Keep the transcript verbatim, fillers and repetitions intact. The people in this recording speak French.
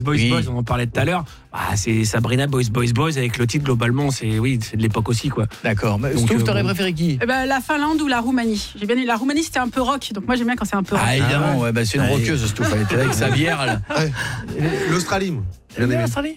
Boys Oui. Boys, on en parlait tout à l'heure. Ah, c'est Sabrina Boys Boys Boys avec le titre globalement, c'est oui, c'est de l'époque aussi quoi. D'accord. Mais Donc, Stouff, euh, t'aurais bon. préféré qui? Eh ben, la Finlande ou la Roumanie. J'ai bien aimé. La Roumanie, c'était un peu rock, donc moi j'aime bien quand c'est un peu rock. Ah évidemment, ouais. ouais, bah, c'est une Ouais. roqueuse Stouff, elle était avec sa bière. Elle... Ouais. L'Australie, moi. Elle Bien aimé. l'Australie.